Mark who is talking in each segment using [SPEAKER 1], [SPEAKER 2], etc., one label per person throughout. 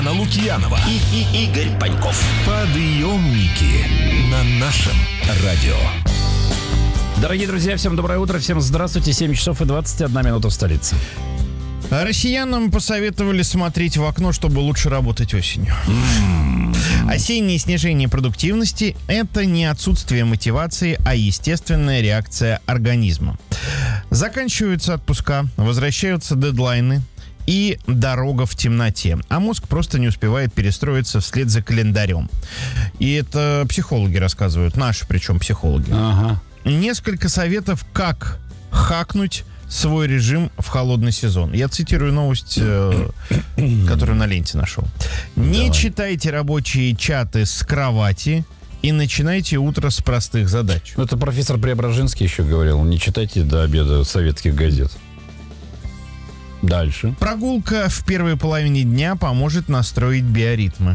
[SPEAKER 1] Лукьянова
[SPEAKER 2] и Игорь Паньков.
[SPEAKER 1] Подъемники на нашем радио.
[SPEAKER 3] Дорогие друзья, всем доброе утро, всем здравствуйте. 7 часов и 21 минута в столице.
[SPEAKER 4] Россиянам посоветовали смотреть в окно, чтобы лучше работать осенью. Осеннее снижение продуктивности – это не отсутствие мотивации, а естественная реакция организма. Заканчиваются отпуска, возвращаются дедлайны и дорога в темноте, а мозг просто не успевает перестроиться вслед за календарем. И это психологи рассказывают, наши причем психологи.
[SPEAKER 3] Ага.
[SPEAKER 4] Несколько советов, как хакнуть свой режим в холодный сезон. Я цитирую новость, которую на ленте нашел. Не читайте рабочие чаты с кровати и начинайте утро с простых задач.
[SPEAKER 3] Это профессор Преображенский еще говорил. Не читайте до обеда советских газет. Дальше.
[SPEAKER 4] Прогулка в первой половине дня поможет настроить биоритмы.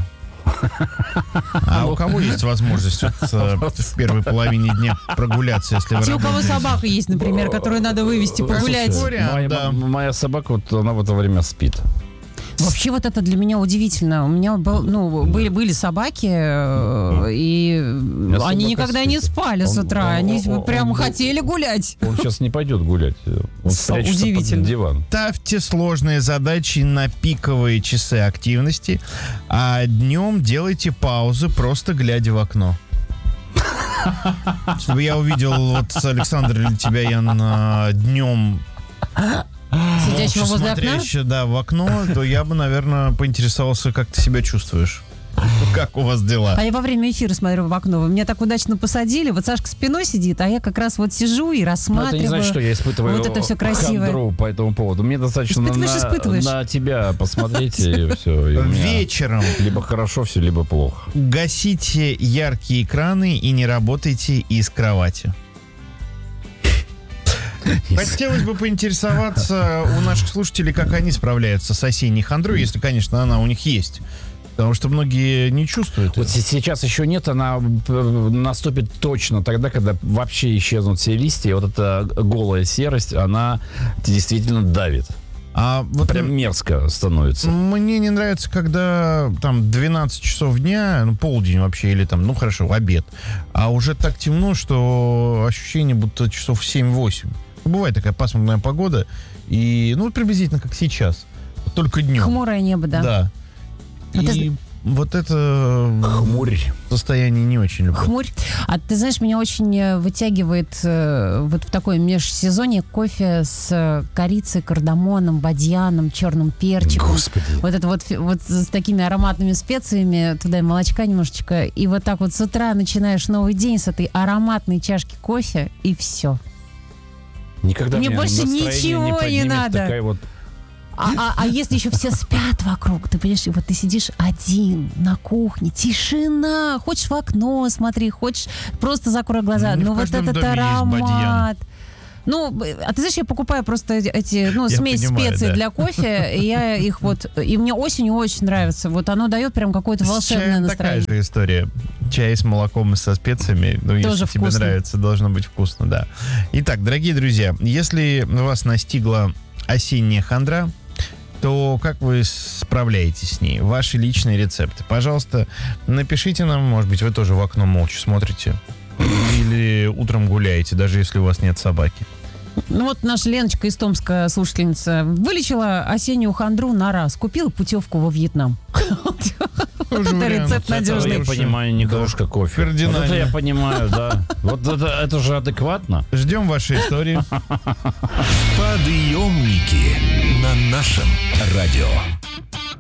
[SPEAKER 4] А у кого есть возможность в первой половине дня прогуляться, если вы
[SPEAKER 5] Те, у кого собака есть, например, которую надо вывести погулять.
[SPEAKER 3] Моя собака, вот она в это время спит.
[SPEAKER 5] Вообще вот это для меня удивительно. У меня были собаки, и они никогда не спали с утра. Они прям хотели гулять.
[SPEAKER 3] Он сейчас не пойдет гулять. Он спрячется под диван.
[SPEAKER 4] Ставьте сложные задачи на пиковые часы активности, а днем делайте паузы, просто глядя в окно. Чтобы я увидел, вот, Александр, или тебя я днем...
[SPEAKER 5] Сидящего возле окна?
[SPEAKER 4] Да, в окно, то я бы, наверное, поинтересовался, как ты себя чувствуешь. Как у вас дела?
[SPEAKER 5] А я во время эфира смотрю в окно. Вы меня так удачно посадили. Вот Сашка спиной сидит, а я как раз вот сижу и рассматриваю.
[SPEAKER 3] Это не значит, что я испытываю
[SPEAKER 5] вот это все красивое.
[SPEAKER 3] хандру по этому поводу. Мне достаточно на тебя посмотреть, и все.
[SPEAKER 4] Вечером.
[SPEAKER 3] Либо хорошо все, либо плохо.
[SPEAKER 4] Гасите яркие экраны и не работайте из кровати. Хотелось бы поинтересоваться у наших слушателей, как они справляются с осенней хандрой, если, конечно, она у них есть. Потому что многие не чувствуют.
[SPEAKER 3] Вот сейчас еще нет, она наступит точно тогда, когда вообще исчезнут все листья. И вот эта голая серость, она действительно давит. Вот прям мерзко становится.
[SPEAKER 4] Мне не нравится, когда там 12 часов дня, полдень вообще, или там, хорошо, обед. А уже так темно, что ощущение, будто часов 7-8. Бывает такая пасмурная погода, и, приблизительно как сейчас. Только днем.
[SPEAKER 5] Хмурое небо, да.
[SPEAKER 4] Да. И вот это
[SPEAKER 3] хмурь
[SPEAKER 4] состояние не очень люблю.
[SPEAKER 5] Хмурь. А ты знаешь, меня очень вытягивает вот в такое межсезонье кофе с корицей, кардамоном, бадьяном, черным перчиком.
[SPEAKER 3] Господи.
[SPEAKER 5] Вот это вот с такими ароматными специями, туда и молочка немножечко. И вот так вот с утра начинаешь новый день с этой ароматной чашки кофе, и все.
[SPEAKER 3] Никогда
[SPEAKER 5] мне больше ничего не надо.
[SPEAKER 3] Такая вот...
[SPEAKER 5] А если еще все спят вокруг, ты понимаешь, и вот ты сидишь один на кухне, тишина, хочешь в окно смотри, хочешь просто закрой глаза, вот этот аромат. А ты знаешь, я покупаю просто эти, смесь специй для кофе, и я их и мне осенью очень нравится, вот оно дает прям какое-то волшебное настроение.
[SPEAKER 4] Такая же история. Чай с молоком и со специями,
[SPEAKER 5] тоже
[SPEAKER 4] если
[SPEAKER 5] вкусно.
[SPEAKER 4] Тебе нравится, должно быть вкусно, да. Итак, дорогие друзья, если вас настигла осенняя хандра, то как вы справляетесь с ней? Ваши личные рецепты. Пожалуйста, напишите нам, может быть, вы тоже в окно молча смотрите. Или утром гуляете, даже если у вас нет собаки.
[SPEAKER 5] Наша Леночка из Томска, слушательница, вылечила осеннюю хандру на раз. Купила путевку во Вьетнам. Вот это рецепт надежный.
[SPEAKER 3] Я понимаю, не кружка кофе. Вот это я понимаю, да. Вот это же адекватно.
[SPEAKER 4] Ждем вашей истории.
[SPEAKER 1] Подъемники на нашем радио.